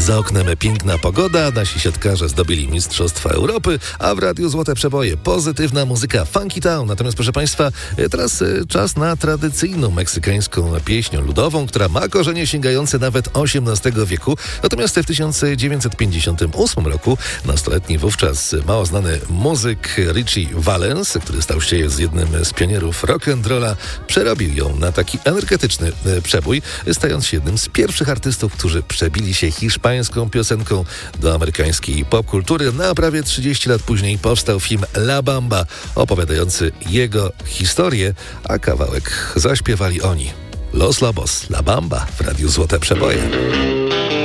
Za oknem piękna pogoda, nasi siatkarze zdobyli Mistrzostwa Europy, a w Radiu Złote Przeboje pozytywna muzyka Funky Town. Natomiast proszę Państwa, teraz czas na tradycyjną meksykańską pieśń ludową, która ma korzenie sięgające nawet XVIII wieku. Natomiast w 1958 roku nastoletni wówczas mało znany muzyk Richie Valens, który stał się jednym z pionierów rock'n'rolla, przerobił ją na taki energetyczny przebój, stając się jednym z pierwszych artystów, którzy przebili się hiszpańską piosenką do amerykańskiej popkultury. Na prawie 30 lat później powstał film La Bamba, opowiadający jego historię, a kawałek zaśpiewali oni. Los Lobos, La Bamba w Radiu Złote Przeboje.